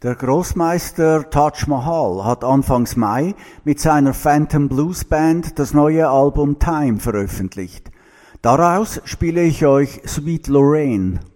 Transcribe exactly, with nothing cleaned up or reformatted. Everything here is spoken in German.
Der Großmeister Taj Mahal hat anfangs Mai mit seiner Phantom Blues Band das neue Album Time veröffentlicht. Daraus spiele ich euch Sweet Lorraine.